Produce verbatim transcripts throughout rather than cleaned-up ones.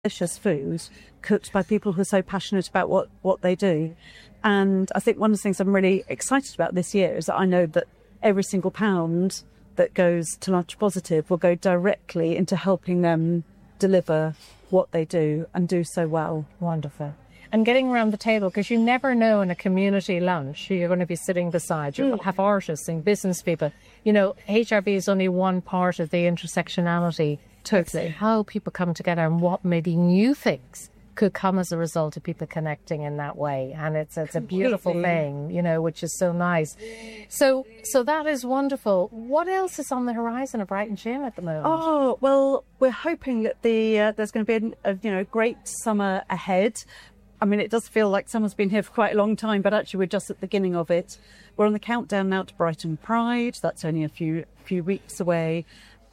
delicious food cooked by people who are so passionate about what, what they do. And I think one of the things I'm really excited about this year is that I know that every single pound that goes to Lunch Positive will go directly into helping them deliver what they do and do so well. Wonderful. And getting around the table, because you never know in a community lunch who you're going to be sitting beside. You'll mm. have artists and business people. You know, H R B is only one part of the intersectionality. Totally. How people come together and what maybe new things could come as a result of people connecting in that way. And it's it's a beautiful thing, you know, which is so nice. So so that is wonderful. What else is on the horizon of Brighton Gin at the moment? Oh, well, we're hoping that the uh, there's going to be a, a you know great summer ahead. I mean, it does feel like summer's been here for quite a long time, but actually we're just at the beginning of it. We're on the countdown now to Brighton Pride. That's only a few few weeks away.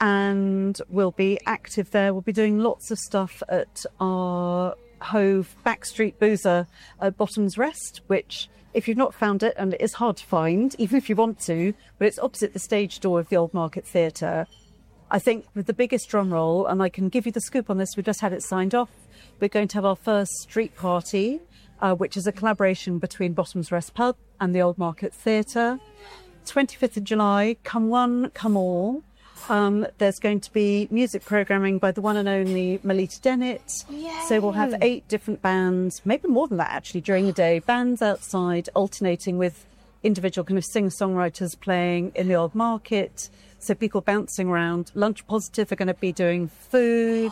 And we'll be active there. We'll be doing lots of stuff at our Hove Backstreet Boozer at Bottoms Rest, which, if you've not found it, and it is hard to find, even if you want to, but it's opposite the stage door of the Old Market Theatre. I think with the biggest drum roll, and I can give you the scoop on this, we've just had it signed off. We're going to have our first street party, uh, which is a collaboration between Bottoms Rest Pub and the Old Market Theatre. twenty-fifth of July, come one, come all. Um, there's going to be music programming by the one and only Melita Dennett. Yay. So we'll have eight different bands, maybe more than that actually, during the day. Bands outside, alternating with individual kind of singer-songwriters playing in the Old Market. So people bouncing around. Lunch Positive are going to be doing food.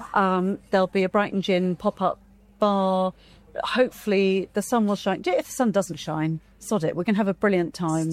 Um, there'll be a Brighton Gin pop-up bar. Hopefully the sun will shine. If the sun doesn't shine, sod it. We're going to have a brilliant time.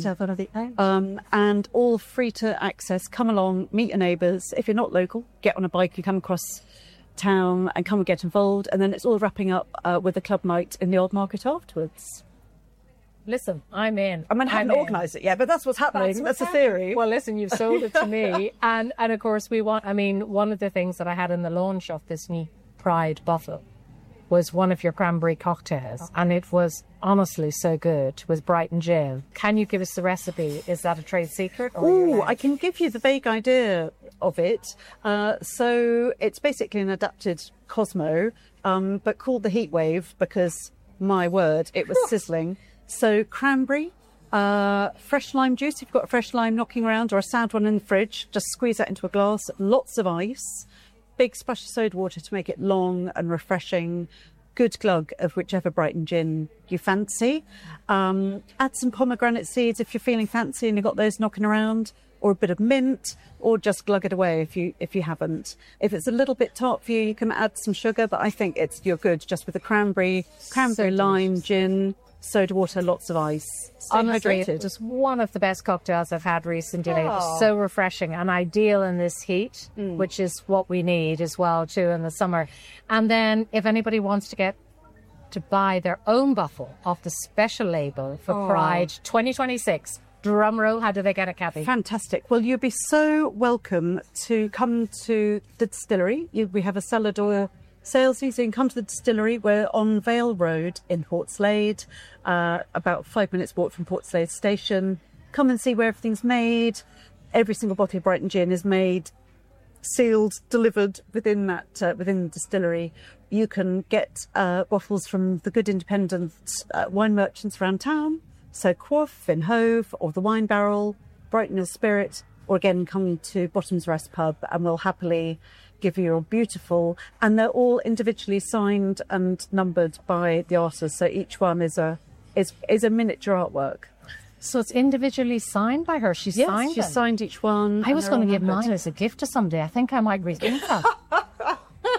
Um, and all free to access. Come along, meet your neighbours. If you're not local, get on a bike and come across town and come and get involved. And then it's all wrapping up uh, with a club night in the Old Market afterwards. Listen, I'm in. I mean, I haven't organised it yet, but that's what's happening. That's, what's that's the theory. Well, listen, you've sold it to me. and, and of course, we want, I mean, one of the things that I had in the launch of this new Pride bottle was one of your cranberry cocktails. Okay. And it was honestly so good with Brighton Gin. Can you give us the recipe? Is that a trade secret? Oh, I can give you the vague idea of it. Uh, so it's basically an adapted Cosmo, um, but called the Heat Wave because, my word, it was sizzling. So cranberry, uh, fresh lime juice, if you've got a fresh lime knocking around or a sad one in the fridge, just squeeze that into a glass, lots of ice, big splash of soda water to make it long and refreshing, good glug of whichever Brighton Gin you fancy. Um, add some pomegranate seeds if you're feeling fancy and you've got those knocking around, or a bit of mint, or just glug it away if you if you haven't. If it's a little bit tart for you, you can add some sugar, but I think it's you're good just with the cranberry, cranberry so lime gin, soda water, lots of ice. Stay Honestly, hydrated. It was one of the best cocktails I've had recently. Oh. It was so refreshing and ideal in this heat, mm. which is what we need as well too in the summer. And then if anybody wants to get to buy their own bottle of the special label for oh. Pride twenty twenty-six, drum roll, how do they get it, Kathy? Fantastic. Well, you'd be so welcome to come to the distillery. You, we have a cellar door sales, so you can come to the distillery. We're on Vale Road in Portslade, uh, about five minutes walk from Portslade Station. Come and see where everything's made. Every single bottle of Brighton Gin is made, sealed, delivered within that uh, within the distillery. You can get uh, bottles from the good independent uh, wine merchants around town. So Quaff in Hove, or the Wine Barrel, Brighton as Spirit, or again come to Bottoms Rest Pub, and we'll happily give you a beautiful, and they're all individually signed and numbered by the artist, so each one is a is is a miniature artwork. So it's individually signed by her. She's yes, signed she's them. signed each one. I was going to give mine as a gift to somebody. I think I might rethink that.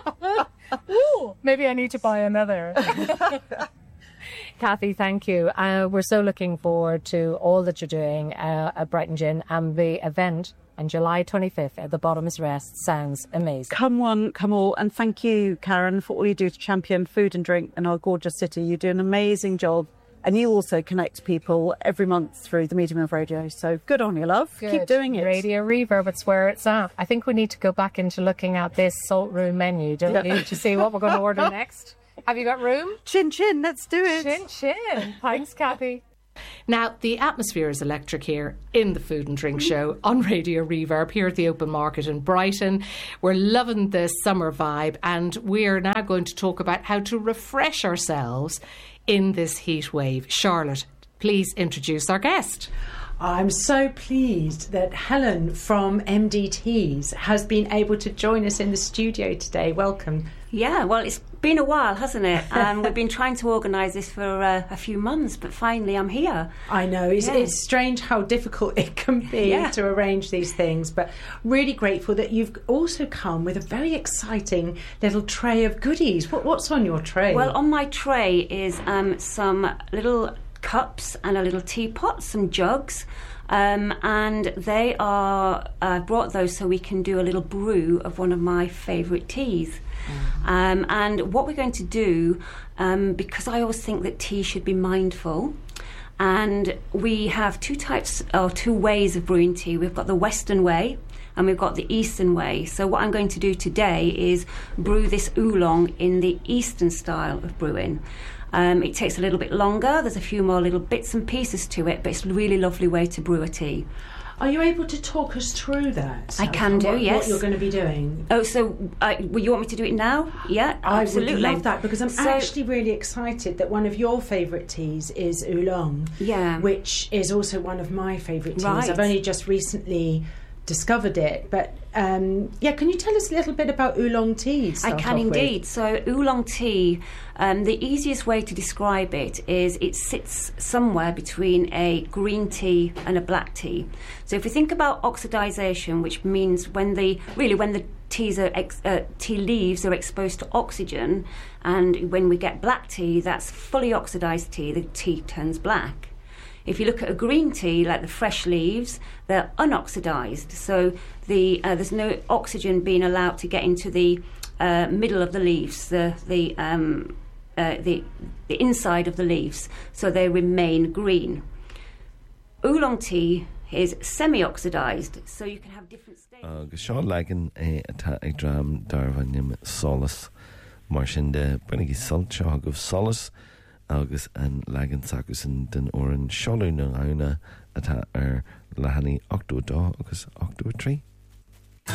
Ooh, maybe I need to buy another. Kathy, thank you. Uh, we're so looking forward to all that you're doing uh, at Brighton Gin, and the event on July twenty-fifth at the Bottoms Rest sounds amazing. Come one, come all, and thank you, Karen, for all you do to champion food and drink in our gorgeous city. You do an amazing job, and you also connect people every month through the medium of radio. So good on you, love. Good. Keep doing it. Radio Reverb, it's where it's at. I think we need to go back into looking at this Salt Room menu, don't we, to see what we're going to order next. Have you got room? Chin chin, let's do it. Chin chin. Thanks, Kathy. Now, the atmosphere is electric here in the Food and Drink Show on Radio Reverb here at the Open Market in Brighton. We're loving the summer vibe, and we're now going to talk about how to refresh ourselves in this heat wave. Charlotte, please introduce our guest. I'm so pleased that Helen from M D Teas has been able to join us in the studio today. Welcome. Yeah, well, it's been a while, hasn't it? Um, we've been trying to organise this for uh, a few months, but finally I'm here. I know, it's, yeah. it's strange how difficult it can be yeah. to arrange these things, but really grateful that you've also come with a very exciting little tray of goodies. What, what's on your tray? Well, on my tray is um, some little cups and a little teapot, some jugs, um, and they are uh, brought those so we can do a little brew of one of my favourite teas. Mm-hmm. Um, and what we're going to do, um, because I always think that tea should be mindful, and we have two types or two ways of brewing tea. We've got the Western way and we've got the Eastern way. So what I'm going to do today is brew this oolong in the Eastern style of brewing. Um, it takes a little bit longer. There's a few more little bits and pieces to it, but it's a really lovely way to brew a tea. Are you able to talk us through that? I can do, what, yes. What you're going to be doing? Oh, so uh, well, you want me to do it now? Yeah, absolutely. I would love that, because I'm so, actually really excited that one of your favourite teas is oolong, yeah. which is also one of my favourite teas. Right. I've only just recently discovered it, but um, yeah, can you tell us a little bit about oolong tea? I can indeed. With? So oolong tea, um, the easiest way to describe it is it sits somewhere between a green tea and a black tea. So if we think about oxidization, which means when the really when the teas are ex, uh, tea leaves are exposed to oxygen, and when we get black tea, that's fully oxidized tea. The tea turns black. If you look at a green tea, like the fresh leaves, they're unoxidized. So the uh, there's no oxygen being allowed to get into the uh, middle of the leaves, the the, um, uh, the the inside of the leaves, so they remain green. Oolong tea is semi-oxidized, so you can have different stages. Agus seo legan é atá ag dram darhanim solas mar sin de bunig sult seo agah solas agus an legan sacusan den oran seolú na ghauna atá ar lehanní octó dó agus octó trí.